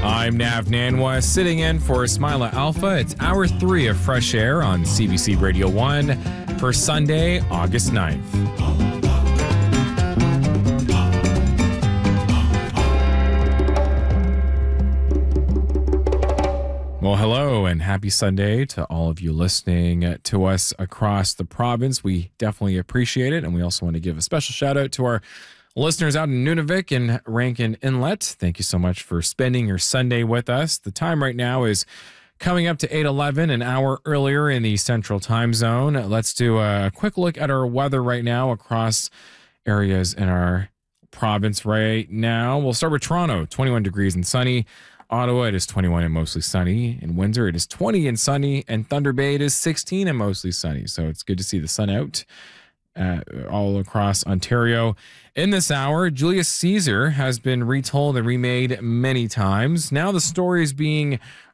I'm Nav Nanwa, sitting in for Ismaila Alpha. It's hour 3 of Fresh Air on CBC Radio 1 for Sunday, August 9th. Well, hello and happy Sunday to all of you listening to us across the province. We definitely appreciate it. And we also want to give a special shout out to our listeners out in Nunavik and Rankin Inlet. Thank you so much for spending your Sunday with us. The time right now is coming up to 8:11, an hour earlier in the Central Time Zone. Let's do a quick look at our weather right now across areas in our province right now. We'll start with Toronto, 21 degrees and sunny. Ottawa, it is 21 and mostly sunny. In Windsor, it is 20 and sunny. And Thunder Bay, it is 16 and mostly sunny. So it's good to see the sun out all across Ontario. In this hour, Julius Caesar has been retold and remade many times. Now the story is being